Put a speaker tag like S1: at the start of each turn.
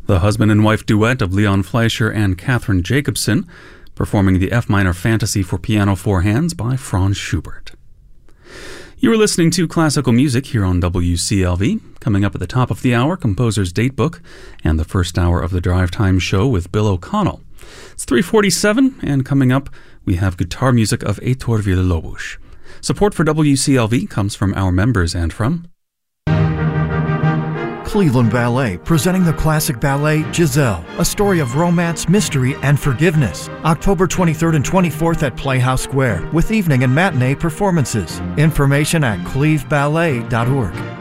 S1: the husband and wife duet of Leon Fleischer and Catherine Jacobson, performing the F minor Fantasy for piano four hands by Franz Schubert. You are listening to classical music here on WCLV. Coming up at the top of the hour, Composer's Datebook and the first hour of the Drive Time Show with Bill O'Connell. It's 3:47, and coming up, we have guitar music of Heitor Villa-Lobos. Support for WCLV comes from our members and from
S2: Cleveland Ballet, presenting the classic ballet Giselle, a story of romance, mystery, and forgiveness. October 23rd and 24th at Playhouse Square, with evening and matinee performances. Information at cleveballet.org.